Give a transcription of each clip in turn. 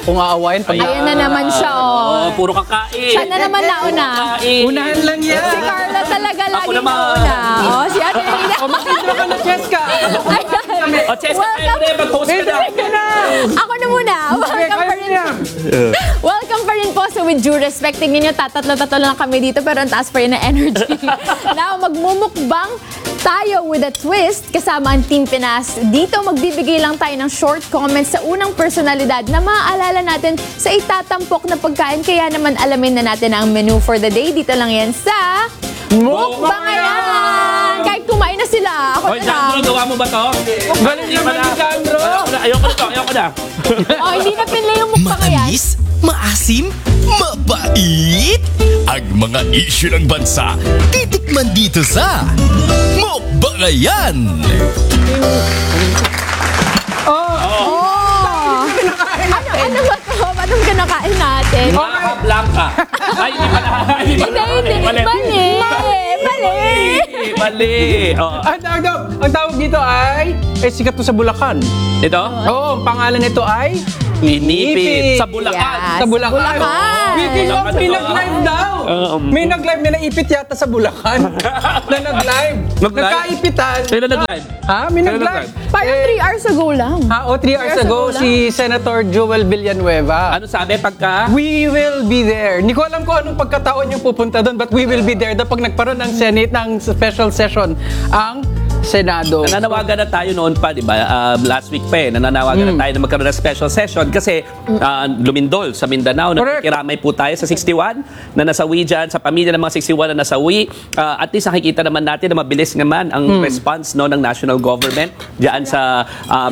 kung aawayin. Ayan na naman siya, oh. Puro kakain. Siya na naman nauna. Unahan lang yan. Si Carla talaga lagi Ako naman. nauna. Oh, si Ate Rina. O, makintro ka na, Cheska. O, Cheska, kayo na yung mag-host ka na. Ako na muna. Welcome pa rin. Welcome pa rin po. So with due respect, tingin nyo, tatatlo-tatlo lang kami dito pero ang taas pa rin na energy. Now, magmumukbang tayo with a twist kasama ang Team Pinas. Dito, magbibigay lang tayo ng short comments sa unang personalidad na maaalala natin sa itatampok na pagkain. Kaya naman alamin na natin ang menu for the day. Dito lang yan sa Mukbangayan! Kahit kumain na sila, ako Hoy, na lang. Jandro, gawa mo ba to? Galing naman ni Jandro. Ayoko na. Oh, hindi na pinla yung Mukbangayan. Matamis, maasim, mabait. Ang mga issue ng bansa, titikman dito sa Mukbangayan. Ano ba ito? Anong kinakain natin? Maha Blanca. Ay, hindi pala. Hindi. Mali. Oh. Ang tawag dito ay sikat to sa Bulacan. Ito? Oo, ang pangalan nito ay Inipit. Sa Bulacan. Yes. Sa Bulacan. Bulacan. Speaking of, may nag-live daw. May nag-live na naipit yata sa Bulacan. na nag-live. Nag-live? Nagkaipitan. Sino nag-live? Ha? May Sino nag-live. Parang 3 hours ago lang. 3 hours ago, si Senator Joel Villanueva. Ano sabi pagka? We will be there. Hindi ko alam kung anong pagkataon yung pupunta doon, but we will be there. Pag nagkaroon ng Senate, ng special session, ang Senado. Nananawagan na tayo noon pa, di ba? Last week pa nananawagan na tayo na magkaroon ng special session kasi lumindol sa Mindanao. Nakikiramay po tayo sa 61 na nasawi dyan, sa pamilya ng mga 61 na nasawi. At least nakikita naman natin na mabilis naman ang response no, ng national government dyan sa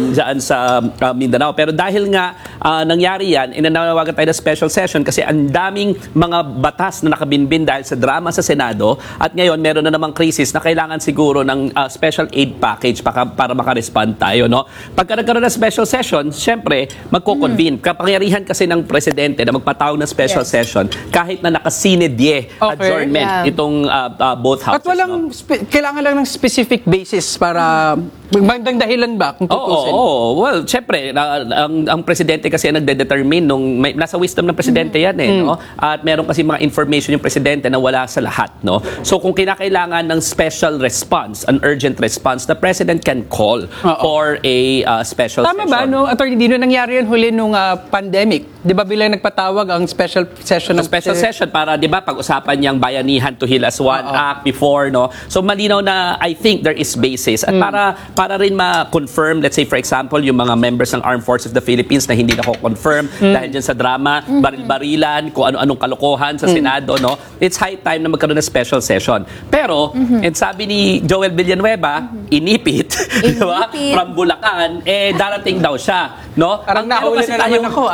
Mindanao. Pero dahil nga nangyari yan, nananawagan tayo ng special session kasi ang daming mga batas na nakabinbin dahil sa drama sa Senado at ngayon meron na namang krisis na kailangan siguro ng special aid package para makarespond tayo. No? Pagka nagkaroon ng special session, syempre, magko-convene. Kapangyarihan kasi ng presidente na magpatawag ng special session kahit na nakasinedye adjournment itong both houses. At walang, kailangan lang ng specific basis para magandang dahilan ba kung tutusin? Oo. Well, syempre, ang presidente kasi nagde-determine nasa wisdom ng presidente yan no? At meron kasi mga information yung presidente na wala sa lahat, no? So kung kinakailangan ng special response, an urgent response, the president can call for a special Tama session. ba, no? Attorney Dino, nangyari yan huli nung pandemic. Di ba bilang nagpatawag ang special session ng special session para, di ba, pag-usapan niyang Bayanihan to Heal as One Act before, no? So malinaw na I think there is basis. At para rin ma-confirm, let's say for example, yung mga members ng Armed Forces of the Philippines na hindi nako-confirm dahil dyan sa drama, baril-barilan, kung ano-anong kalokohan sa Senado, no? It's high time na magkaroon ng special session. Pero, and sabi ni Joel Villanueva, inipit, di ba? From Bulacan, darating daw siya, no? Parang nahuli na naman ako,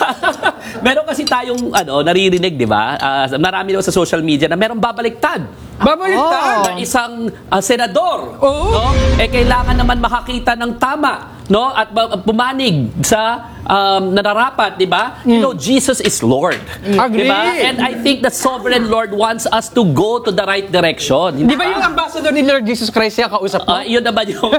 Meron kasi tayong naririnig, di ba? Marami daw sa social media na merong babaliktad. Babaliktad? Na isang senador. No? Kailangan naman makakita ng tama, no? At pumanig sa nararapat, di ba? You know, Jesus is Lord. Agree. Diba? And I think the sovereign Lord wants us to go to the right direction. Di ba yung ambassador ni Lord Jesus Christ siya kausap mo? Yun naman yung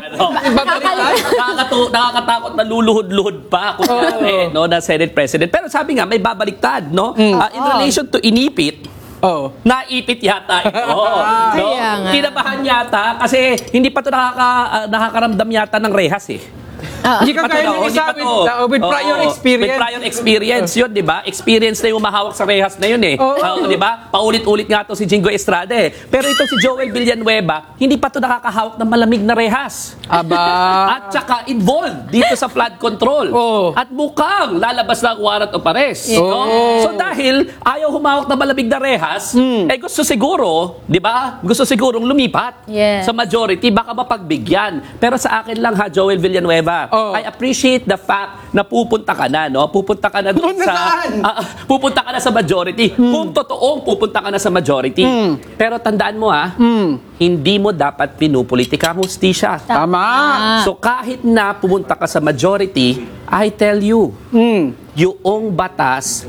nakakatakot na luluhod-luhod pa kung no, na Senate President. Pero sabi nga, may babaliktad, no? In relation to inipit, naipit yata ito. No? Kinabahan yata kasi hindi pa ito nakakaramdam yata ng rehas Hindi ka kaya nang isabi with prior experience. With prior experience yun, di ba? Experience na yung mahawak sa rehas na yun di ba? Paulit-ulit nga to si Jingo Estrada Pero ito si Joel Villanueva, hindi pa to nakakahawak ng malamig na rehas. At saka involved dito sa flood control. At mukhang lalabas na ang warrant of arrest. No? So dahil ayaw humawak ng malamig na rehas, gusto siguro, di ba? Gusto sigurong lumipat sa majority, baka mapagbigyan. Pero sa akin lang Joel Villanueva, I appreciate the fact na pupunta ka na, no? Pupunta ka na doon pupunta ka na sa majority. Kung totoong pupunta ka na sa majority. Pero tandaan mo hindi mo dapat pinupolitika ang hustisya. Tama. So kahit na pumunta ka sa majority, I tell you, yung batas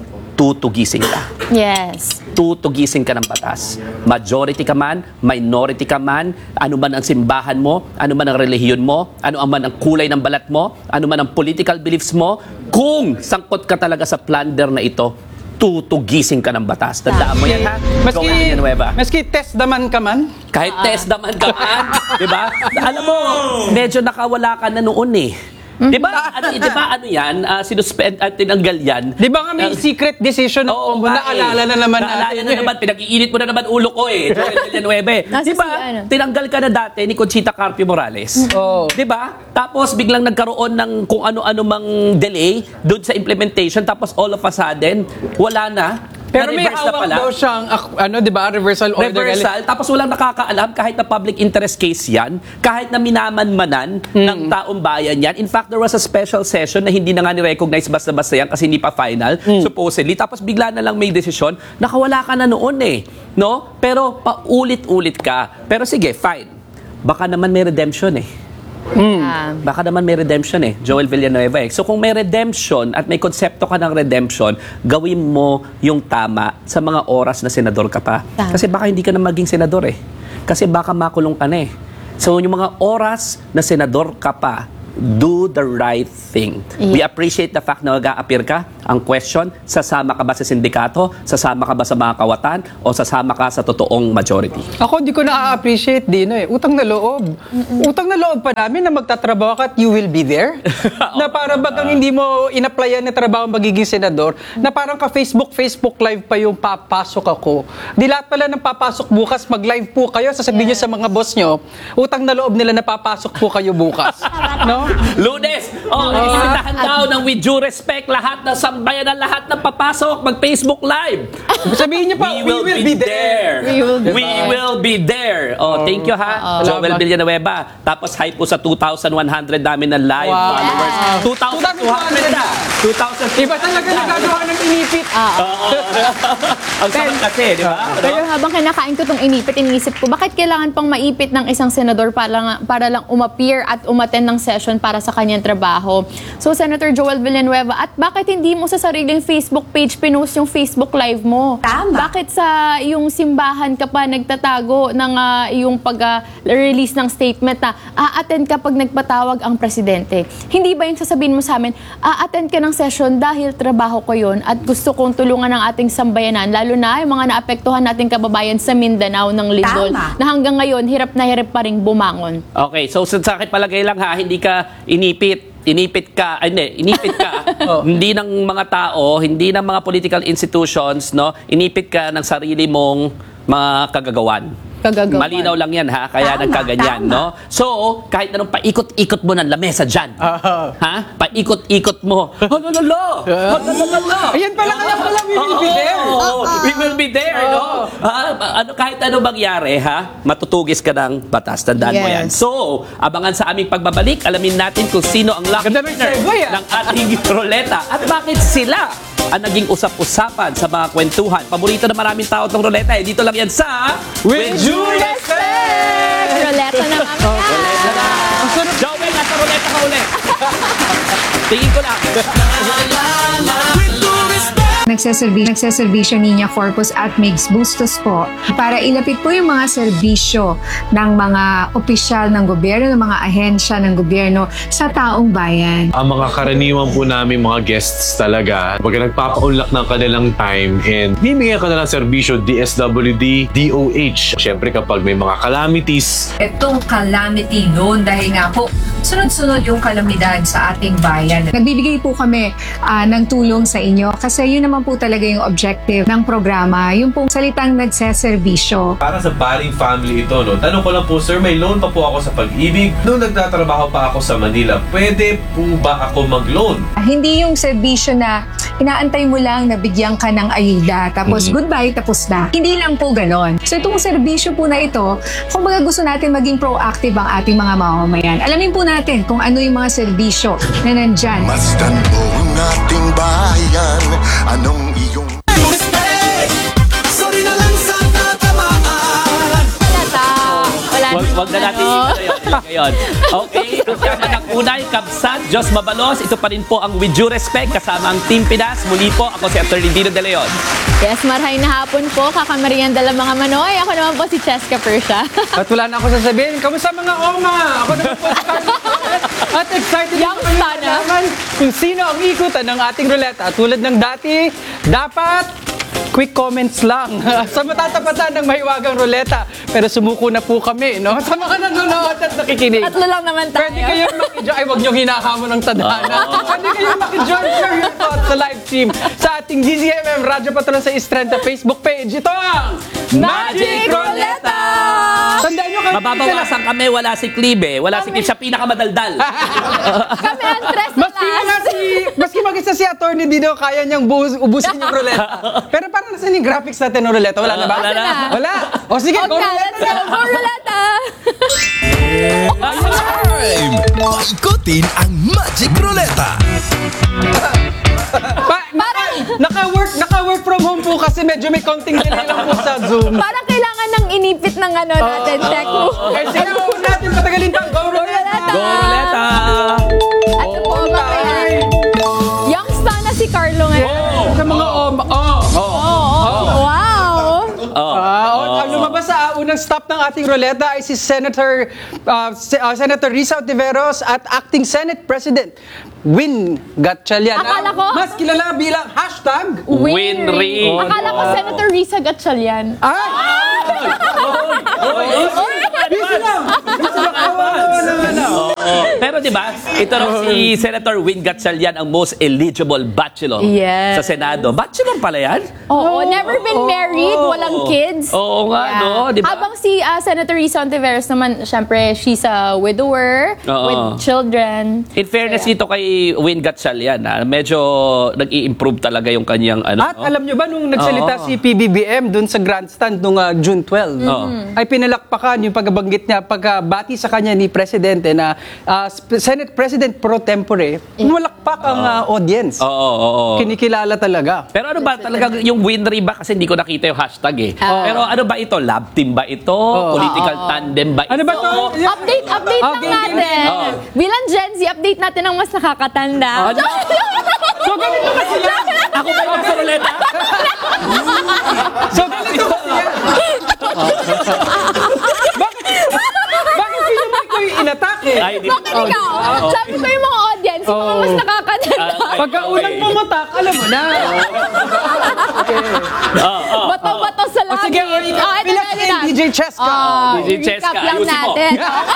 tutugisin ka. Yes. Tutugisin ka ng batas. Majority ka man, minority ka man, ano man ang simbahan mo, ano man ang relihiyon mo, ano man ang kulay ng balat mo, ano man ang political beliefs mo, kung sangkot ka talaga sa plunder na ito, tutugisin ka ng batas. Tandaan mo yan, ha? Joel Villanueva. Maski test naman ka man. Kahit test naman ka man, di ba? Alam mo, medyo nakawala ka na noon eh. Di ba? Ano yan? Sinuspend at tinanggal yan. Di ba nga may secret decision Oo, mo? Naalala na naman Naalala natin. na naman, pinag-iinit mo na naman ulo ko eh. Joel Villanueva. Nasa Di ba? si ano? Tinanggal ka na dati ni Conchita Carpio Morales. Oo. Di ba? Tapos biglang nagkaroon ng kung ano-ano mang delay doon sa implementation. Tapos all of a sudden, wala na. Pero may Na-reverse na hawak pala. daw siyang, di ba, reversal order. Reversal, tapos walang nakakaalam kahit na public interest case yan, kahit na minamanmanan ng taong bayan yan. In fact, there was a special session na hindi na nga ni-recognize basta-basta yan kasi hindi pa final, supposedly. Tapos bigla na lang may desisyon, nakawala ka na noon eh. No? Pero paulit-ulit ka. Pero sige, fine. Baka naman may redemption eh. Baka naman may redemption eh, Joel Villanueva eh. So kung may redemption at may konsepto ka ng redemption, gawin mo yung tama sa mga oras na senador ka pa. Tama. Kasi baka hindi ka na maging senador eh. Kasi baka makulong ka na eh. So yung mga oras na senador ka pa, do the right thing. We appreciate the fact na mag-a-appear ka. Ang question, sasama ka ba sa sindikato? Sasama ka ba sa mga kawatan? O sasama ka sa totoong majority? Ako, di ko na-appreciate din eh. Utang na loob. Utang na loob pa namin na magtatrabaho ka at you will be there. Na para bagang hindi mo in-applyan na trabaho magiging senador, na parang ka-Facebook live pa yung papasok ako. Di lahat pala ng papasok bukas, mag-live po kayo, sasabihin nyo sa mga boss nyo, utang na loob nila na papasok po kayo bukas. No? Lunes! Imbitahan daw ng with due respect lahat ng sambayan na lahat ng papasok mag-Facebook Live. Sabihin nyo pa, we will be there. We will be We there. will be there. Thank you ha, Joel Salamat. Villanueva. Tapos hype po sa 2,100 namin na live Wow. followers. 2,200 na. 2,000. Iba talaga nagagawa ng inipit. Ang sarap kasi, di ba? Pero habang kinakain ko itong inipit, inisip ko, bakit kailangan pang maipit ng isang senador para lang umappear at umattend ng session para sa kanyang trabaho? So, Senator Joel Villanueva, at bakit hindi mo sa sariling Facebook page pinost yung Facebook Live mo? Tama. Bakit sa yung simbahan ka pa nagtatago ng yung pag-release ng statement na a-attend ka pag nagpatawag ang presidente? Hindi ba yung sasabihin mo sa amin, a-attend ka ng session dahil trabaho ko yun at gusto kong tulungan ng ating sambayanan, lalo na yung mga naapektuhan nating kababayan sa Mindanao ng lindol, Tama. na hanggang ngayon hirap na hirap pa rin bumangon. Okay, so sa akin palagay lang ha, hindi ka inipit ka, hindi ng mga tao, hindi ng mga political institutions, no? Inipit ka ng sarili mong mga kagagawan. Malinaw lang yan ha, kaya Tama, nagkaganyan, tama. no? So, kahit anong paikot-ikot mo ng lamesa dyan, ha? Paikot-ikot mo, halala! Ayan pala we will be there. We will be there, no? Kahit ano mangyari, ha? Matutugis ka ng batas. Tandaan mo yan. Yes. So, abangan sa aming pagbabalik, alamin natin kung sino ang lucky Ganda ng winner segue, ah. ng ating ruleta at bakit sila ang naging usap-usapan sa mga kwentuhan. Paborito na maraming tao itong ruleta. Dito lang yan sa With due respect! Roleta na kami. Ruleta na. Joey, nasa ruleta ka ulit. Tingin ko lang. Nagseservisyo Niña Corpus at Migs Bustos po para ilapit po yung mga serbisyo ng mga opisyal ng gobyerno, ng mga ahensya ng gobyerno sa taong bayan. Ang mga karaniwan po namin mga guests talaga, pag nagpapaunlak ng kanilang time and bibigyan ka na ng serbisyo DSWD, DOH. Siyempre kapag may mga calamities, Itong calamity loan dahil nga po sunod-sunod yung kalamidad sa ating bayan. Nagbibigay po kami ng tulong sa inyo kasi yun naman po talaga yung objective ng programa, yung pong salitang nagseservisyo. Para sa Baring family ito, no? Tanong ko lang po, sir, may loan pa po ako sa Pag-ibig. Noong nagtatrabaho pa ako sa Manila, pwede po ba ako mag-loan? Hindi yung serbisyo na inaantay mo lang na bigyan ka ng ayuda, tapos goodbye, tapos na. Hindi lang po ganon. So itong serbisyo po na ito, kung baga gusto natin maging proactive ang ating mga mamamayan, alamin po natin kung ano yung mga serbisyo na nandyan. Masdan mo ang ating bayan. Anong iyong Wala Wag na natin Ngayon. Okay, kasama ng unay, Kabsat, Diyos Mabalos. Ito pa rin po ang With Due Respect kasama ang Team Pinas. Muli po, ako si Atty. Dino De Leon. Yes, marhay na hapon po. Kakamarianda lang mga Manoy. Ako naman po si Cheska Persha. At wala na ako sasabihin. Kamusta mga Oma? Ako naman po si Carlos Torres. At excited Young na kami sana. malaman kung sino ang ikutan ng ating ruleta. Tulad ng dati, dapat quick comments lang sa matatapatan ng mahiwagang ruleta. Pero sumuko na po kami, no? Sa mga nanonood at nakikinig. Tatlo lang naman tayo. Pwede kayong makijoin. Ay, huwag niyong hinahamon ng tadhana. Pwede kayong makijoin share your thoughts sa live stream sa ating DZMM Radyo Patrol sa Estrenta Facebook page. Ito ang Magic Ruleta! Tandaan nyo kami. Mababawasan kami, wala si Clive, wala si Clive, siya pinakamadaldal. Kami ang tres na last. Maski mag-isa si Atty. Dino, kaya niyang ubusin yung ruleta. Pero parang nasa yung graphics natin ng ruleta? Wala na ba? Wala na. Wala? O sige, go Let's ruleta! go, Ruleta! Time! Paikutin ang Magic Ruleta! Naka-work from home po kasi medyo may konting delay lang po sa Zoom. Parang kailangan ng inipit ng ano natin, tech mo. Kaya sige, huwag natin patagalin pa. Go ruleta! Go, Ruleta! At ito po, mamaya. Youngsta na si Carlo ngayon. Sa mga Wow! ang lumabas sa unang stop ng ating ruleta ay si Senator Risa Ontiveros at Acting Senate President Win Gatchalian. Akala ko- Mas kilala bilang hashtag Winry. Akala ko Senator Risa Gatchalian. Ay! Busy lang! Pero di ba, ito raw si Senator Win Gatchalian ang most eligible bachelor Yes. sa Senado. Bachelor pala yan? Oo, never been married, walang kids. Oo nga, Yeah. no? Di ba? Habang si Senator Risa Ontiveros naman, syempre, she's a widower Oo. with children. In fairness dito kay Win Gatchalian, medyo nag-i-improve talaga yung kanyang ano. At alam nyo ba, nung nagsalita Oo. si PBBM dun sa grandstand nung June 12, ay pinalakpakan yung pagbanggit niya, pagkabati sa kanya ni Presidente na Senate President pro tempore, malakpak ang audience. Oo. Kinikilala talaga. Pero ano ba talaga yung Winry ba? Kasi hindi ko nakita yung hashtag eh. Pero ano ba ito? Lab team ba ito? Political tandem ba ito? Ano ba to? Update lang natin. Bilang Gen Z, update natin ang mas nakakatanda. So ganito kasi yan. Ako ba yung sa ruleta? So ganito kasi yan. Bakit pinumay ko yung inatake? Ay, di Bakit ikaw? Sabi ko yung mga audience, yung mga mas nakakatanda. Pagka unang pumatak, alam mo na. Bato-bato sa langit. Sige, relax in DJ Cheska. DJ Cheska, Recap lang ayusin mo. natin.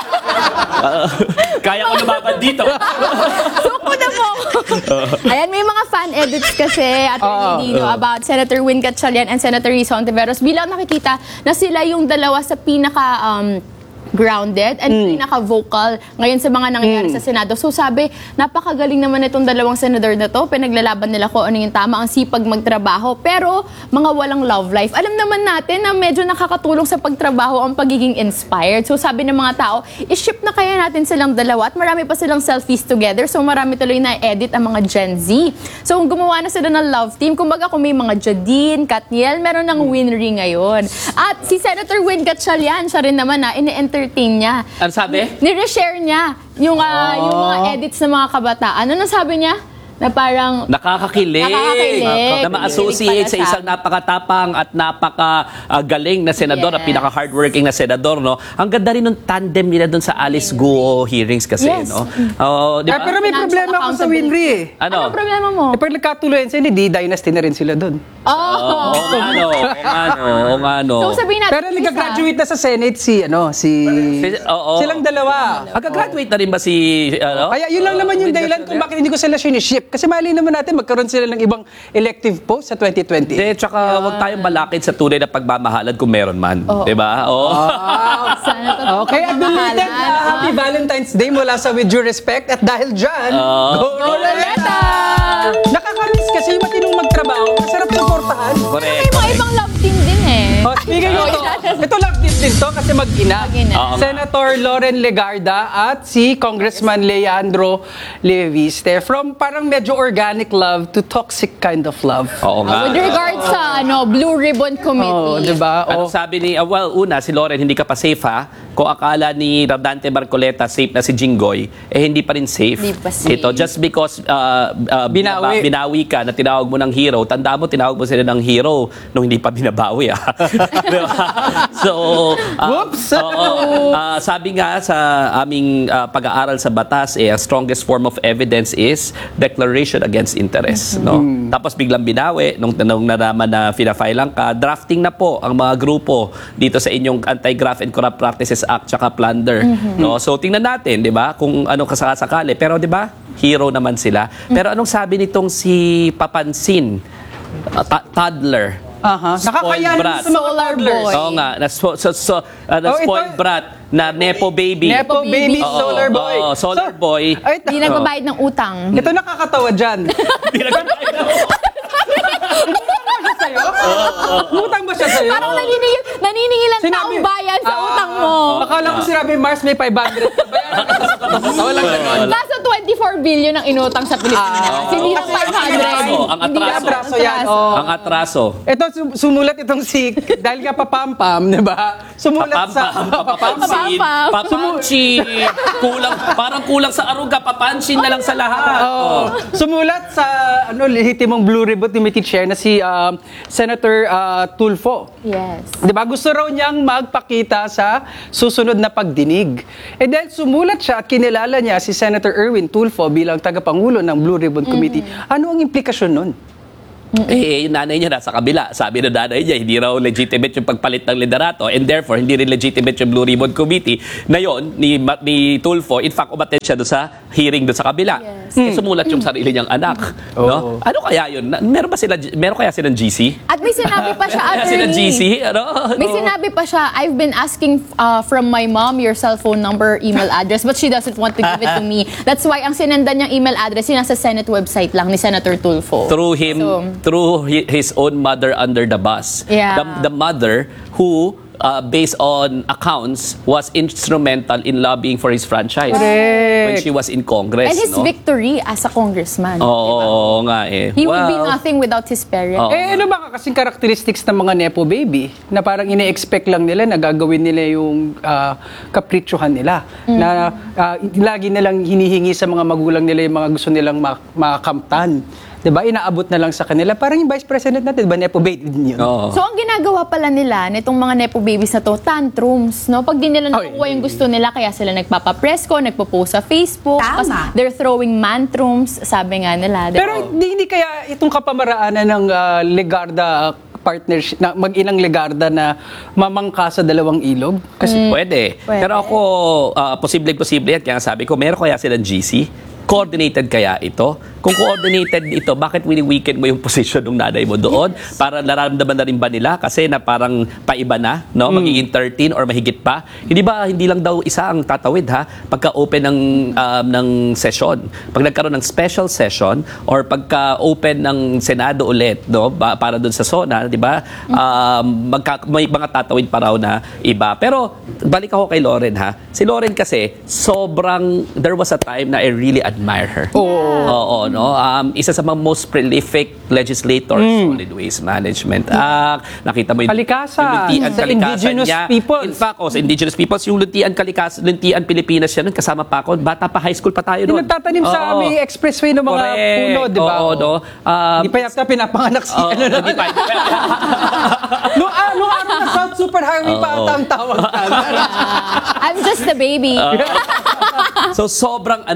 Kaya ko lumabad dito. Suko na mo. Ayan, may mga fan edits kasi at Dino about Senator Win Gatchalian and Senator Risa Ontiveros. Bilang nakikita na sila yung dalawa sa pinaka grounded and pinaka-vocal ngayon sa mga nangyayari sa Senado. So sabi, napakagaling naman itong dalawang senador na to. Pinaglalaban nila kung ano yung tama, ang sipag magtrabaho. Pero mga walang love life. Alam naman natin na medyo nakakatulong sa pagtrabaho ang pagiging inspired. So sabi ng mga tao, i-ship na kaya natin silang dalawa at marami pa silang selfies together. So marami tuloy na edit ang mga Gen Z. So gumawa na sila ng love team. Kumbaga kung may mga Jadine, Katniel, meron ng Winry ngayon. At si Senator Win Gatchalian, siya rin naman na ini-entertain niya. Ano sabi? Nire-share niya yung mga edits ng mga kabataan. Ano sabi niya? Na parang Nakakakilig. Nakakakilig. Na ma-associate sa isang napakatapang at napakagaling na senador at Yes. pinaka-hardworking na senador, no? Ang ganda rin ng tandem nila doon sa Alice Guo hearings kasi, Yes. no? Di ba? Pero may Financial problema ako sa Winry eh. ano problema mo? Pag nagkatuloyan sila, di dynasty na rin sila doon. Oh. Oo nga, no. So sabihin natin, Pero nag-graduate na sa Senate Oo. silang dalawa. Magka-graduate na rin ba si, ano? Kaya yun lang naman yung dahilan kung bakit hindi ko sila siniship. Kasi mali naman natin magkaroon sila ng ibang elective post sa 2020. Hindi, tsaka huwag tayong balakid sa tunay na pagmamahalad kung meron man. Di ba? Oo. sana to. Okay, at belated Happy Valentine's Day mula sa With Due Respect. At dahil dyan, go Ruleta! Nakakamiss kasi yung matinong magtrabaho. Masarap supportahan. Correct. May mga ibang love team din eh. Oh, speaking of Ito lang din to kasi mag-ina. Mag-ina. Oo nga. Senator Loren Legarda at si Congressman Leandro Leviste from parang medyo organic love to toxic kind of love. Oo nga. With regards sa Blue Ribbon Committee. Oh, di ba? Ano sabi ni, una, si Loren, hindi ka pa safe ha? Kung akala ni Dante Marcoleta safe na si Jinggoy, hindi pa rin safe. Hindi pa safe. Ito, just because Binawi. binawi ka na tinawag mo ng hero, tanda mo, tinawag mo sila ng hero nung hindi pa binabawi. Diba? So, Whoops! sabi nga sa aming pag-aaral sa batas, ang strongest form of evidence is declaration against interest. No? Tapos biglang binawi, nung naraman na fina-file lang ka, drafting na po ang mga grupo dito sa inyong Anti-Graft and Corrupt Practices Act tsaka plunder. No? So tingnan natin, 'di ba? Kung ano kasakasakali. Pero 'di ba? Hero naman sila. Pero anong sabi nitong si Papansin? Toddler. Aha. Spoiled Nakakayanan brat. sa mga Solar toddlers. boy. Oo nga, spoiled ito- brat na Nepo baby. Nepo baby, Oo, solar boy. oo, solar boy. Ay, Hindi nagbabayad ng utang. ito nakakatawa dyan. Utang ba siya sa'yo? Parang naniningil ang Sinabi- taong bayan sa utang mo. Akala ko sinabi, Mars, may 500 ka. Bayaran ka sa walang ganun. Nasa 24 billion ang inutang sa Pilipinas. Hindi lang 500. Ang Hindi lang atraso. Atraso yan. Oh. Ang atraso. Ito, sumulat itong si, dahil nga papampam, di ba? Sumulat sa... Papansin. Papam. Papansin. Parang kulang sa aruga. Papansin na lang sa lahat. Oh. Sumulat sa lehitimong Blue Ribbon Committee Chair na si Senator Tulfo. Yes. Di ba? Gusto raw niyang magpakita sa susunod na pagdinig. Dahil sumulat siya at kinilala niya si Senator Erwin Tulfo bilang tagapangulo ng Blue Ribbon Committee. Ano ang implikasyon nun? Yung nanay niya nasa kabila. Sabi ng nanay niya, hindi raw legitimate yung pagpalit ng liderato and therefore, hindi rin legitimate yung Blue Ribbon Committee. Na yun, ni Tulfo, in fact, umattend siya doon sa hearing doon sa kabila. Yes. Sumulat yung sarili niyang anak. No? Ano kaya yun? Meron kaya silang GC? At may sinabi pa siya, Kaya silang attorney. GC? Ano? May sinabi pa siya, I've been asking from my mom your cell phone number, email address, but she doesn't want to give it to me. That's why ang sinendan niyang email address, yung nasa Senate website lang ni Senator Tulfo. Through his own mother under the bus. Yeah. The mother who, based on accounts, was instrumental in lobbying for his franchise when she was in Congress. And his no? victory as a congressman. Oo nga eh. He would be nothing without his parents. Oo. Ano ba kasing characteristics ng mga Nepo baby? Na parang ine-expect lang nila na gagawin nila yung kapritsyohan nila. Na lagi nilang hinihingi sa mga magulang nila yung mga gusto nilang makamtan. Diba? Inaabot na lang sa kanila. Parang yung Vice President natin, diba? Nepo baby din yun. Oo. So, ang ginagawa pala nila, nitong mga Nepo babies na to, tantrums, no? Pag di nila nakukuha yung gusto nila, kaya sila nagpapapresko, nagpo-post sa Facebook. Tama. Tapos they're throwing mantrums, sabi nga nila. Diba? Pero hindi kaya itong kapamaraanan ng Legarda partnership, na mag-inang Legarda na mamangka sa dalawang ilog? Kasi Pwede. Pwede. Pero ako, posible yan. Kaya sabi ko, meron kaya silang GC? Coordinated kaya ito? Kung coordinated ito, bakit wini-weaken mo yung position ng nanay mo doon? Para nararamdaman na rin ba nila? Kasi na parang paiba na, no? Magiging 13 or mahigit pa. Hindi ba, hindi lang daw isa ang tatawid, ha? Pagka-open ng session. Pag nagkaroon ng special session or pagka-open ng Senado ulit, no? Para doon sa SONA, di ba? May mga tatawid pa raw na iba. Pero, balik ako kay Loren, ha? Si Loren kasi, there was a time na I really admire her. Oo, no? Isa sa mga most prolific legislators, Solid Waste Management Act. Nakita mo yung Kalikasan. luntian Sa kalikasan indigenous niya. peoples. In fact, sa indigenous peoples, yung luntian Pilipinas siya nun, kasama pa ako. Bata pa, high school pa tayo yung nun. nagtatanim sa Oo. may expressway ng mga Correct. puno, di ba? Oo, no? Hindi pa yata pinapanganak si Oo, hindi pa. Nung araw na South Superhighway pa ata ang tawag namin. I'm just a baby. So sobrang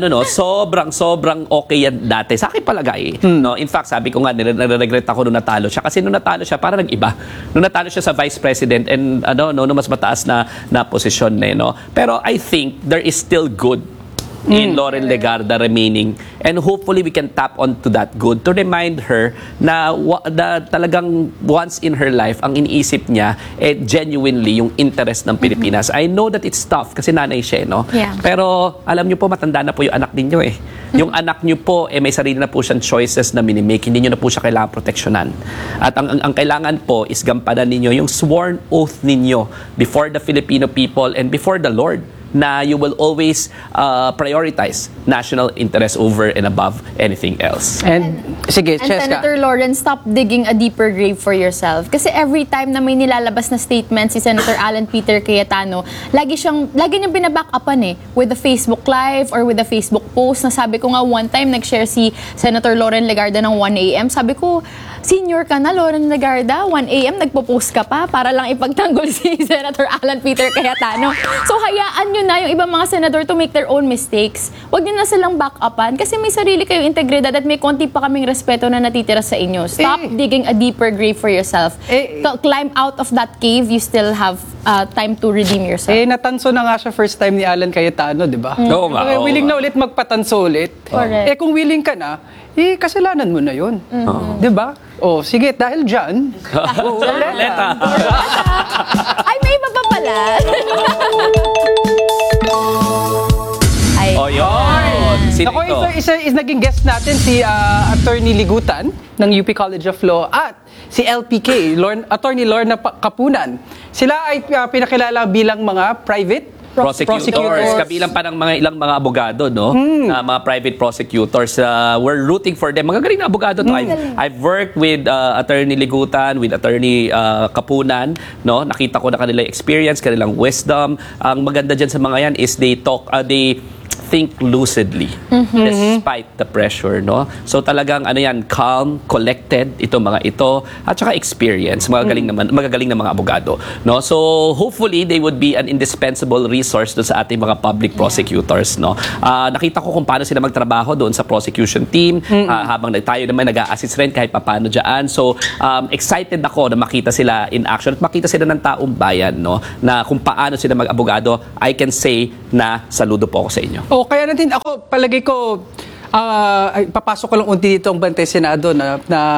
okay yan dati. Sa akin palagay. No? In fact, sabi ko nga, nire-regret ako nung natalo siya. Kasi nung natalo siya, parang nag-iba. Nung natalo siya sa Vice President and nung mas mataas na posisyon na no? Pero I think there is still good in Loren Legarda remaining, and hopefully we can tap onto that good to remind her na talagang once in her life ang iniisip niya genuinely yung interest ng Pilipinas. I know that it's tough kasi nanay siya, no? Yeah. Pero alam niyo po, matanda na po yung anak ninyo eh. Yung anak nyo po, may sarili na po siyang choices na minimake. Hindi nyo na po siya kailangan proteksyonan. At ang kailangan po is gampanan ninyo yung sworn oath ninyo before the Filipino people and before the Lord, na you will always prioritize national interest over and above anything else. And sige, And Cheska. Senator Lauren, stop digging a deeper grave for yourself. Kasi every time na may nilalabas na statement si Senator Alan Peter Cayetano, lagi niyang binaback-upan with a Facebook Live or with a Facebook post na sabi ko nga one time nag-share si Senator Lauren Legarda ng 1 a.m. Sabi ko, senior ka na, Lauren Legarda, 1 a.m. nagpo-post ka pa para lang ipagtanggol si Senator Alan Peter Cayetano. So hayaan nyo na yung ibang mga senador to make their own mistakes. Huwag nyo na silang back-upan kasi may sarili kayong integridad at may konti pa kaming respeto na natitira sa inyo. Stop digging a deeper grave for yourself. Climb out of that cave, you still have time to redeem yourself. Natanso na nga siya first time ni Alan Cayetano, di ba? Oo nga, oo Willing nga. na ulit magpatanso ulit. Correct. Kung willing ka na, kasalanan mo na yun. Di ba? Sige, dahil dyan. Leta. Ay, may iba pa pala. Ay. O yun. Sino Ako, ito? isa naging guest natin si Attorney Ligutan ng UP College of Law at si LPK, Attorney Lorna Kapunan. Sila ay pinakilala bilang mga private prosecutors. Kabilang pa ng ilang mga abogado, no? Mga private prosecutors. We're rooting for them. Magagaling na abogado to. I've worked with Attorney Ligutan, with Attorney Kapunan, no? Nakita ko na kanilang experience, kanilang wisdom. Ang maganda dyan sa mga yan is they think lucidly despite the pressure, no? So talagang calm, collected itong mga ito at saka experience, magagaling na mga abogado, no? So hopefully they would be an indispensable resource doon sa ating mga public prosecutors, no? Nakita ko kung paano sila magtrabaho doon sa prosecution team habang tayo naman nag-a-assist rin kahit paano diyan. So excited ako na makita sila in action at makita sila ng taong bayan, no? Na kung paano sila mag-abogado. I can say na saludo po ako sa inyo. Kaya natin ako, palagay ko, papasok ko lang unti dito ang Bantay Senado na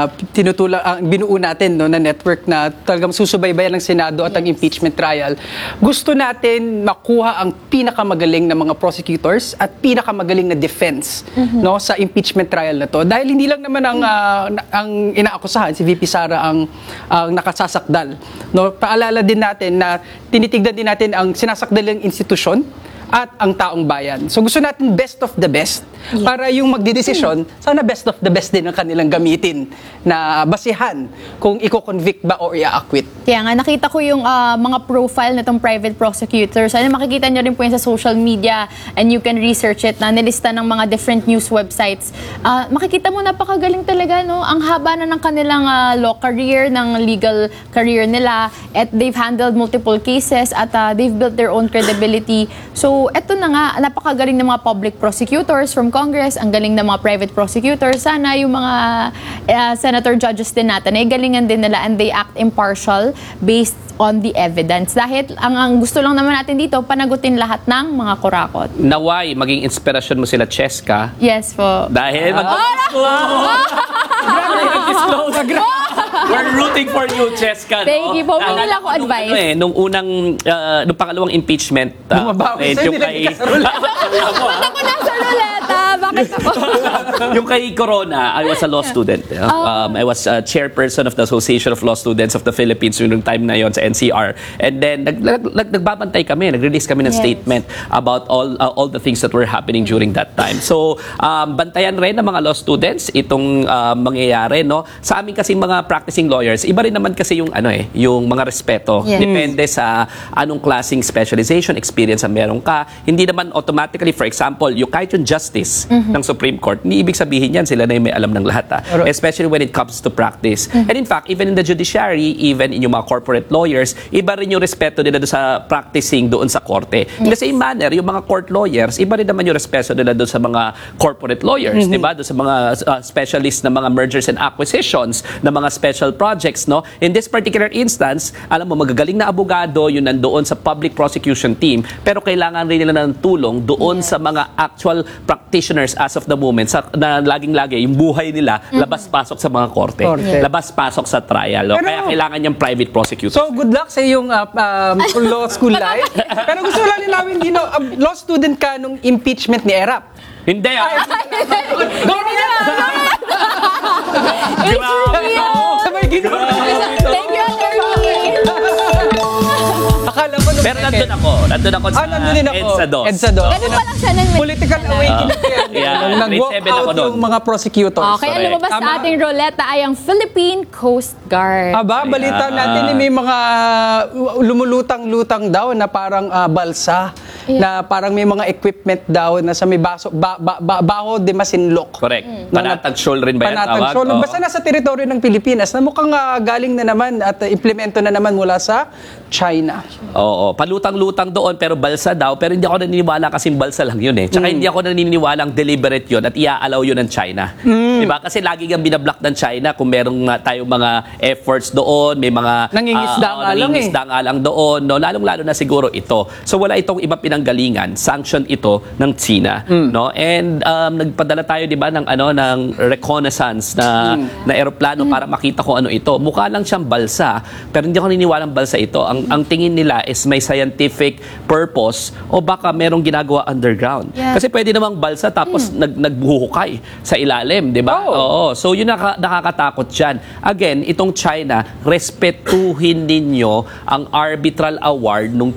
binuo natin, no, na network na talagang susubaybayan ng Senado at ang impeachment trial. Gusto natin makuha ang pinakamagaling na mga prosecutors at pinakamagaling na defense, no, sa impeachment trial na to. Dahil hindi lang naman ang inaakusahan, si VP Sara ang nakasasakdal. No? Paalala din natin na tinitignan din natin ang sinasakdalang institusyon at ang taong bayan. So gusto natin best of the best para yung magdidesisyon, sana best of the best din ang kanilang gamitin na basihan kung i-convict ba o i-acquit. Kaya nga, nakita ko yung mga profile na itong private prosecutors. Makikita nyo rin po yun sa social media and you can research it na nilista ng mga different news websites. Makikita mo, napakagaling talaga, no? Ang haba na ng kanilang law career, ng legal career nila, at they've handled multiple cases at they've built their own credibility. So, eto na nga, napakagaling ng mga public prosecutors from Congress, ang galing ng mga private prosecutors. Sana yung mga senator judges din natin, ay galingan din nila and they act impartial based on the evidence. Dahil ang gusto lang naman natin dito, panagutin lahat ng mga kurakot. Naway, maging inspirasyon mo sila, Cheska. Yes po. Dahil we're rooting for you, Cheska. Thank you po. May nila ko advice. Nung pangalawang impeachment, yung kay... Punta ko na sa ruleta. Bakit ako? Yung kay Corona, I was a law student. I was chairperson of the Association of Law Students of the Philippines yung time na yon sa NCR. And then, nagbabantay kami, nag-release kami ng statement about all the things that were happening during that time. So, bantayan rin ng mga law students itong mangyayari, no? Sa amin kasi mga practicing lawyers, iba rin naman kasi yung yung mga respeto. Yes. Depende sa anong klaseng specialization, experience ang meron ka. Hindi naman automatically, for example, kahit yung justice ng Supreme Court, hindi ibig sabihin yan sila na yung may alam ng lahat. Especially when it comes to practice. And in fact, even in the judiciary, even in yung mga corporate lawyers, iba rin yung respeto nila doon sa practicing doon sa korte. In the same manner, yung mga court lawyers, iba rin naman yung respeto nila doon sa mga corporate lawyers, di ba? Doon sa mga specialists na mga mergers and acquisitions, na mga special projects, no? In this particular instance, alam mo, magagaling na abogado yung nandoon sa public prosecution team, pero kailangan rin nila ng tulong doon sa mga actual practitioners as of the moment, na laging-lagi, yung buhay nila, labas-pasok sa mga korte. Labas-pasok sa trial. No? Kaya kailangan niyang private prosecutor. So, good luck sa iyong law school life. Pero gusto lang din namin, law student ka nung impeachment ni Erap. Hindi ah. It's real! Sabay ginawa. Thank you, attorney! Akala ko nung Pero nandun ako sa nandun din ako. EDSA 2. EDSA 2. Ganun pa lang siya nang Political awakening yan. Yeah, Nung nag-walk grade 7 ako out nun. yung mga prosecutors. Okay, ang lumabas sa Tama. ating ruleta ay ang Philippine Coast Guard. Aba, balita natin may mga lumulutang-lutang daw na parang balsa, na parang may mga equipment daw na sa may baho de Masinloc. Correct. Panatag shoal rin ba yan Panatag tawag? shoal. Oo. Basta nasa teritoryo ng Pilipinas na mukhang galing na naman at implemento na naman mula sa China. Oo, palutang-lutang doon pero balsa daw. Pero hindi ako naniniwala kasing balsa lang yun eh. Tsaka hindi ako naniniwala deliberate yun at i-allow yun ng China. Diba? Kasi lagi kang binablock ng China kung merong tayong mga efforts doon, may mga Nangingisda nga lang nangingisda nga lang doon. No? Lalong-lalo na siguro ito. So wala itong iba pinanggalingan. Sanction ito ng China. No? And nagpadala tayo diba ng reconnaissance na eroplano para makita ko ano ito. Mukha lang siyang balsa pero hindi ako naniniwalang balsa ito. Ang tingin nila is may scientific purpose o baka merong ginagawa underground. Yeah. Kasi pwede namang balsa tapos nagbuhukay sa ilalim, di ba? Oo. So yun nakakatakot dyan. Again, itong China, respetuhin ninyo ang arbitral award noong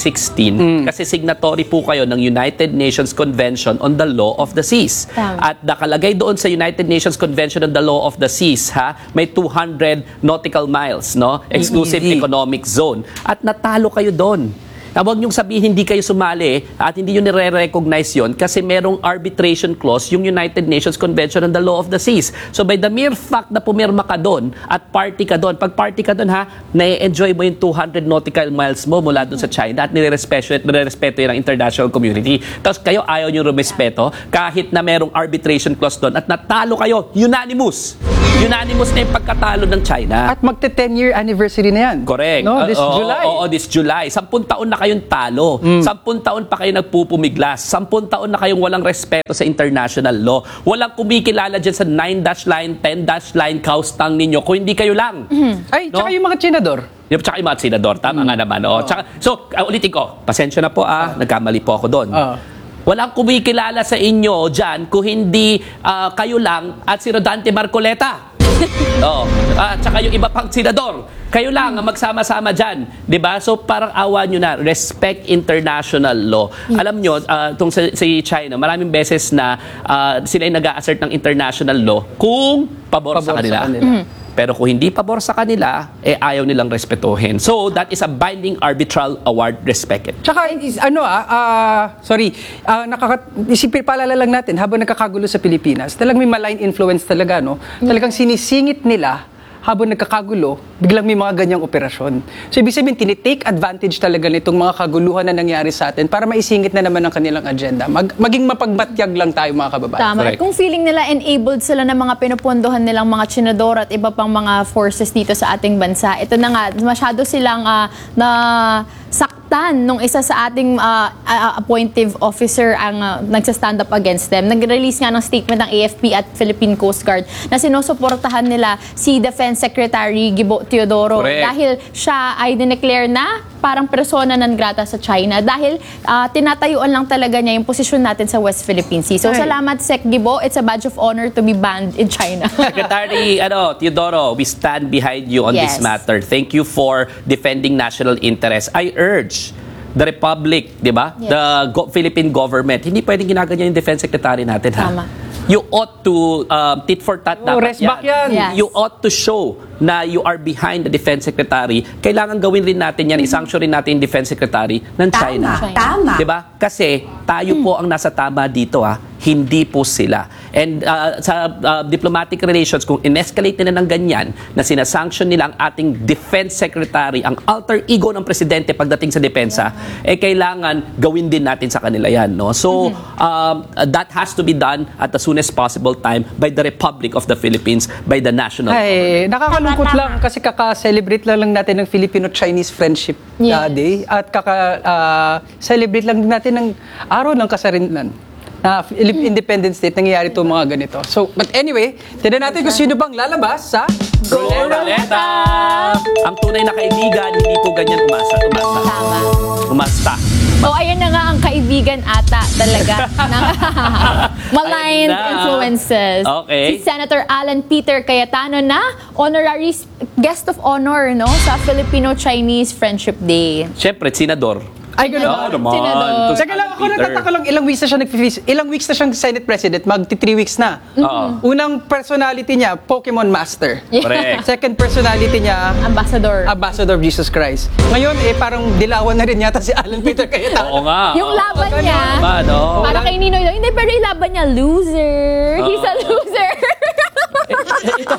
2016 kasi signatory po kayo ng United Nations Convention on the Law of the Seas. Tama. At nakalagay doon sa United Nations Convention on the Law of the Seas, may 200 nautical miles, no? Exclusive Easy. economic zone. At natalo kayo doon. Huwag niyong sabihin hindi kayo sumali at hindi nyo nire-recognize yon kasi merong arbitration clause yung United Nations Convention on the Law of the Seas. So by the mere fact na pumirma ka doon at party ka doon, pag party ka doon na-enjoy mo yung 200 nautical miles mo mula doon sa China at nire-respeto yun ng international community. Tapos kayo ayaw nyo rumespeto kahit na merong arbitration clause doon at natalo kayo, unanimous. Unanimous na yung pagkatalo ng China. At magte-10-year anniversary na yan. Correct. No, this July. Oo, this July. 10 taon na kayong talo. 10 taon pa kayo nagpupumiglas. 10 taon na kayong walang respeto sa international law. Walang kumikilala dyan sa 9-dash line, 10-dash line, kaustang ninyo kung hindi kayo lang. Ay, No? tsaka yung mga senador. Tsaka yung mga senador. Tama nga naman. Oh. So, ulitin ko. Pasensya na po nagkamali po ako doon. Walang kumikilala sa inyo dyan kung hindi kayo lang at si Rodante Marcoleta. Tsaka yung iba pang senador. Kayo lang ang magsama-sama dyan. Diba? So parang awa nyo na, respect international law. Alam nyo, itong si China, maraming beses na sila ay nag-a-assert ng international law kung pabor sa kanila. Pero kung hindi pabor sa kanila, ayaw nilang respetuhin. So, that is a binding arbitral award, respect it. Tsaka, palala lang natin, habang nagkakagulo sa Pilipinas, talagang may malign influence talaga, no? Talagang sinisingit nila habang nagkakagulo, biglang may mga ganyang operasyon. So, ibig sabihin, tinitake advantage talaga nitong mga kaguluhan na nangyari sa atin para maisingit na naman ang kanilang agenda. Maging mapagbatyag lang tayo, mga kababayan. Tama. Correct. Kung feeling nila enabled sila ng mga pinupundohan nilang mga tsinador at iba pang mga forces dito sa ating bansa, ito na nga, masyado silang saktan nung isa sa ating appointive officer ang nagsa-stand up against them. Nag-release nga ng statement ng AFP at Philippine Coast Guard na sinusuportahan nila si Defense Secretary Gibo Teodoro. Correct. Dahil siya ay dineclare na parang persona non grata sa China dahil tinatayuan lang talaga niya yung posisyon natin sa West Philippine Sea. So, salamat Sec Gibo. It's a badge of honor to be banned in China. Secretary Teodoro, we stand behind you on this Yes. matter. Thank you for defending national interests. I urge the Republic, di ba? Yes. The Philippine government, hindi pwedeng ginaganyan yung Defense Secretary natin, ha? Tama. You ought to tit for tat dapat rest back yan. Yes. You ought to show na you are behind the Defense Secretary. Kailangan gawin rin natin yan, isanction rin natin yung Defense Secretary ng China. Tama. Diba? Kasi tayo po ang nasa tama dito, hindi po sila. And sa diplomatic relations, kung in-escalate nila ng ganyan, na sinasanction nila ang ating Defense Secretary, ang alter ego ng Presidente pagdating sa depensa, kailangan gawin din natin sa kanila yan. No? So, that has to be done at the soonest possible time by the Republic of the Philippines, by the national government. Nakakalungkot lang kasi kaka-celebrate lang natin ng Filipino-Chinese Friendship Day at kaka-celebrate lang natin ng araw ng kasarinan na Independence Day, nangyayari itong mga ganito. So, but anyway, tignan natin kung sino bang lalabas sa Ruleta! Ang tunay na kaibigan, hindi po ganyan umasta. Tama. Umasta. Oh, ayan na nga ang kaibigan ata talaga ng maligned Ayan na. influences. Okay. Si Senator Alan Peter Cayetano na honorary guest of honor no sa Filipino-Chinese Friendship Day. Siyempre, senador. Ay, gano'n. Oo naman. Senador. To Teka lang, ako Peter. natataka lang, ilang weeks na siyang Senate President, magti 3 weeks na. Oo. Unang personality niya, Pokemon Master. Correct. Second personality niya, Ambassador. Ambassador of Jesus Christ. Ngayon, parang dilawan na rin yata si Alan Peter Cayetano. Oo nga. Yung laban ganun niya, ba, no? para kay Ninoy daw, hindi, pero yung laban niya, loser. He's a loser. Ito.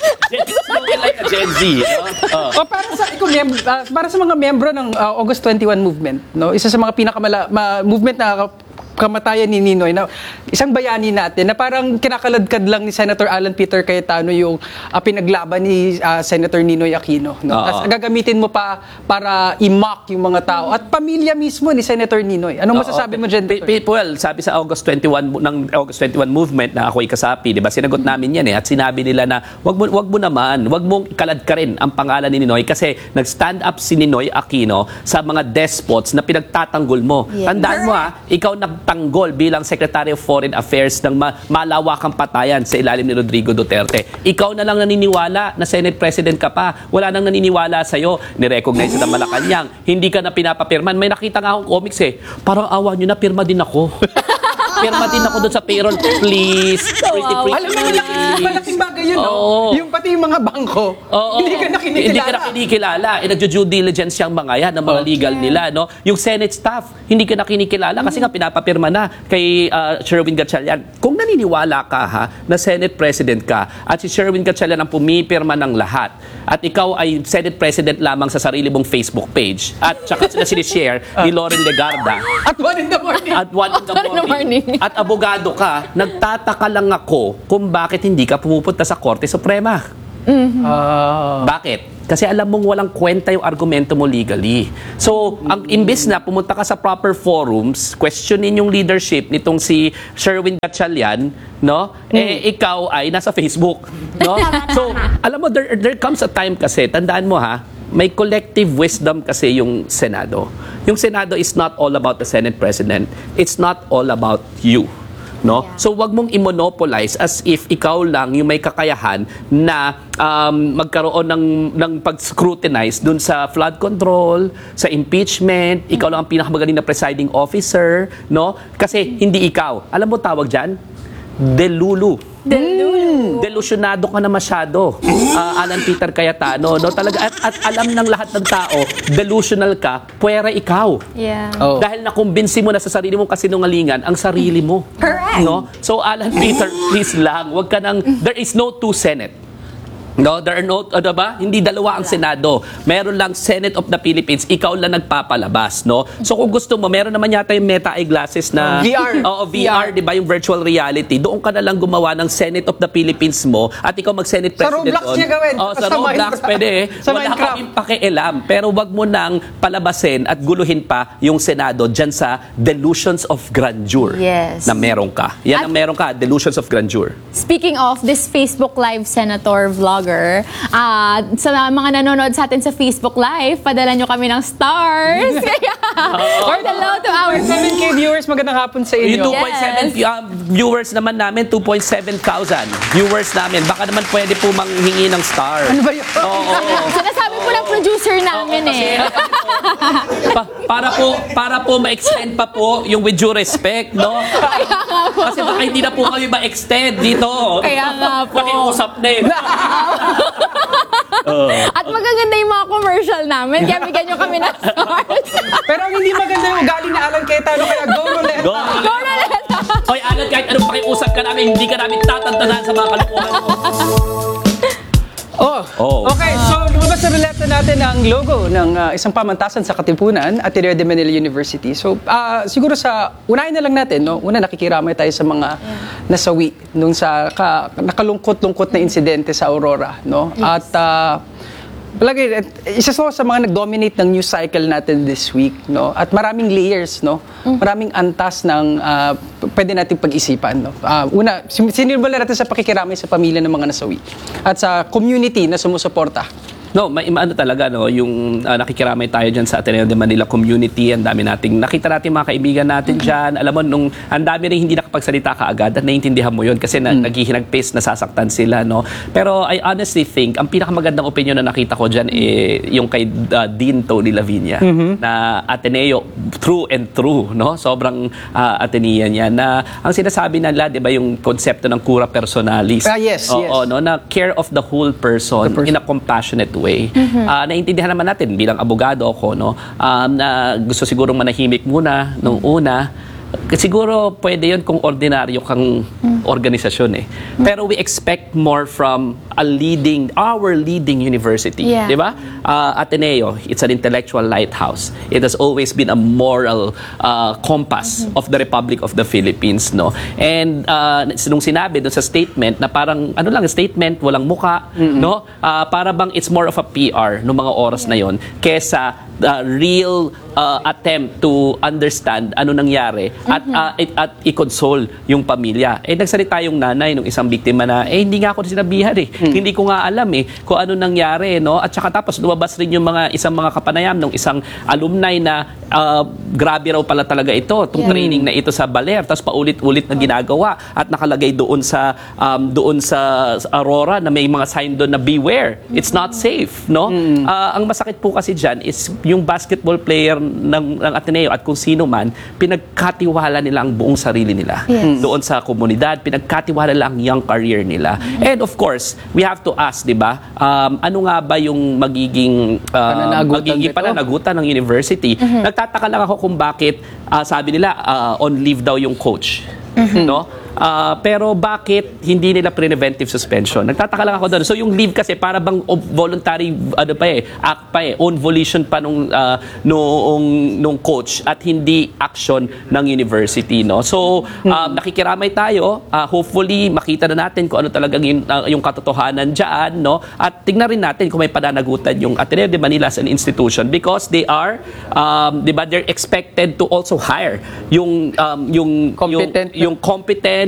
Like a Gen Z. No? O para sa mga miyembro ng August 21 movement, no? Isa sa mga movement na kamatayan ni Ninoy na isang bayani natin na parang kinakaladkad lang ni Senator Alan Peter Cayetano yung pinaglaban ni Senator Ninoy Aquino, no? Oo. Tapos gagamitin mo pa para i-mock yung mga tao at pamilya mismo ni Senator Ninoy. Anong masasabi mo dyan? Well, sabi sa August 21 ng August 21 movement na ako'y kasapi, 'di ba? Sinagot namin 'yan at sinabi nila na wag mong ikalad ka rin ang pangalan ni Ninoy kasi nag-stand up si Ninoy Aquino sa mga despots na pinagtatanggol mo. Yeah. Tandaan mo ikaw nagtanggol bilang Secretary of Foreign Affairs ng malawakang patayan sa ilalim ni Rodrigo Duterte. Ikaw na lang naniniwala na Senate President ka pa. Wala nang naniniwala sa'yo. Ni-recognize sa Malacanang. Hindi ka na pinapapirman. May nakita nga akong comics Parang awa nyo na, pirma din ako. Pirma din ako doon sa payroll. Please. Pretty. Alam mo, malaking bagay yun, no? Oo. Yung pati yung mga bangko, Oo. hindi ka na kinikilala. Hindi ka na kinikilala. Nagjo-due diligence yung mga yan, ng mga legal nila. No? Yung Senate staff, hindi ka na kinikilala kasi nga pinapapirma na kay Sherwin Gatchalian. Kung naniniwala ka na Senate President ka at si Sherwin Gatchalian ang pumipirma ng lahat at ikaw ay Senate President lamang sa sarili mong Facebook page at saka sila sinishare ni Lauren Legarda At 1 in the morning. at 1 in the morning at abogado ka, nagtataka lang ako kung bakit hindi ka pumupunta sa Korte Suprema. Bakit? Kasi alam mong walang kwenta yung argumento mo legally. So, ang imbes na pumunta ka sa proper forums, questionin yung leadership nitong si Sherwin Gatchalian, no? Ikaw ay nasa Facebook, no? So, alam mo, there comes a time kasi, tandaan mo may collective wisdom kasi yung Senado. Yung Senado is not all about the Senate President. It's not all about you. No? Yeah. So wag mong i-monopolize as if ikaw lang yung may kakayahan na magkaroon ng pag-scrutinize dun sa flood control, sa impeachment, ikaw lang ang pinakamagaling na presiding officer, no? Kasi hindi ikaw. Alam mo tawag diyan? Delulu. Delusyonado ka na masyado, Alan Peter Cayetano, no? Talaga at alam ng lahat ng tao, delusional ka, puwera ikaw. Yeah. Oh. Dahil nakumbinsi mo na sa sarili mong kasinungalingan ang sarili mo. Correct. No? So Alan Peter, please lang, wag ka nang there is no two Senate. No, there are no, ba? Hindi dalawa ang Senado. Meron lang Senate of the Philippines. Ikaw lang nagpapalabas, no? So kung gusto mo, meron naman yata yung Meta eye glasses na VR. Oo, VR, 'di ba? Yung virtual reality. Doon ka na lang gumawa ng Senate of the Philippines mo at ikaw mag-Senate Sa President Roblox niya gawin. Oh, sa Sa Roblox Minecraft. pwede. Sa Wala Minecraft. kaming pakialam, pero wag mo nang palabasin at guluhin pa yung Senado diyan sa delusions of grandeur Yes. na meron ka. Yan ang meron ka, delusions of grandeur. Speaking of this Facebook Live Senator vlogger, sa mga nanonood sa atin sa Facebook Live, padala nyo kami ng stars. Kaya, or hello to our 7K viewers, magandang hapon sa inyo. Yung 2.7 viewers naman namin, 2.7 thousand viewers namin. Baka naman pwede po manghingi ng star. Ano ba yun? Oo. Sinasabi po ng producer namin Para po ma-extend pa po yung with due respect, no? Kasi baka hindi na po kami ma-extend dito. Kaya nga po. Pakiusap na At magaganda yung mga commercial namin, kaya bigyan nyo kami ng stars. Pero ang hindi maganda yung ugali ni Alan Cayetano, kaya go Roleta. Go! Go na lang! Hoy, Alan, kahit anong pakiusap ka namin, hindi ka namin tatantanan sa mga kalokohan mo. Oh. Okay, so lumabas sa Roleta natin ang logo ng isang pamantasan sa Katipunan at Ateneo de Manila University. So siguro unahin na lang natin, no? Una, nakikiramay tayo sa mga nasawi nung sa nakalungkot-lungkot na insidente sa Aurora, no? Yes. At isa sa mga nag-dominate ng news cycle natin this week, no? At maraming layers, no? Maraming antas ng pwede nating pag-isipan, no? Una, sinirbola natin sa pakikiramay sa pamilya ng mga nasawi at sa community na sumusuporta No, ano talaga, no, yung nakikiramay tayo dyan sa Ateneo de Manila community, ang dami nakita natin mga kaibigan natin dyan. Alam mo, nung ang dami rin hindi nakapagsalita kaagad at naiintindihan mo yun kasi naghihinag-pace, nasasaktan sila, no. Pero I honestly think, ang pinakamagandang opinion na nakita ko dyan yung kay Dean Tony Lavinia na Ateneo through and through, no. Sobrang Atenean niya na ang sinasabi nila, di ba, yung konsepto ng cura personalis. Yes, yes. No, na care of the whole person in a compassionate way. Naintindihan naman natin bilang abogado ako, no, na gusto sigurong manahimik muna nung una. Siguro pwede yun kung ordinaryo kang organisasyon Pero we expect more from our leading university. Yeah. Di ba? Ateneo, it's an intellectual lighthouse. It has always been a moral compass of the Republic of the Philippines. No? And nung sinabi doon sa statement na parang, statement, walang muka, no? Para bang it's more of a PR noong mga oras na yon kesa real attempt to understand ano nangyari at i-console yung pamilya. Nagsalita yung nanay ng isang biktima na hindi nga ako sinabihan Hindi ko nga alam kung ano nangyari, no? At saka tapos lumabas rin yung isang mga kapanayam ng isang alumni na grabe raw pala talaga ito, itong training na ito sa Baler, tapos paulit-ulit na ginagawa at nakalagay doon sa Aurora na may mga sign doon na beware, it's not safe, no? Ang masakit po kasi dyan is yung basketball player ng Ateneo at kung sino man, pinagkatiwala nila ang buong sarili nila doon sa komunidad, pinagkatiwala nila ang young career nila. And of course, we have to ask, di ba, ano nga ba yung magiging pananagutan ng university? Nagtataka lang ako kung bakit sabi nila on leave daw yung coach. No? Pero bakit hindi nila preventive suspension? Nagtataka lang ako doon. So yung leave kasi para bang voluntary act pa own volition pa nung coach at hindi action ng university, no. So nakikiramay tayo, hopefully makita na natin kung ano talagang yung katotohanan diyan, no. At tingnan rin natin kung may pananagutan yung Ateneo de Manila as an institution because they are they're expected to also hire yung competent